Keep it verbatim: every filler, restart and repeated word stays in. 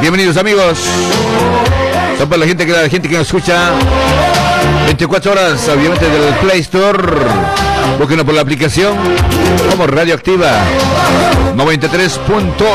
Bienvenidos, amigos. Son para la gente que la gente que nos escucha veinticuatro horas, obviamente, del Play Store. Búsquenos por la aplicación como Radioactiva noventa y tres punto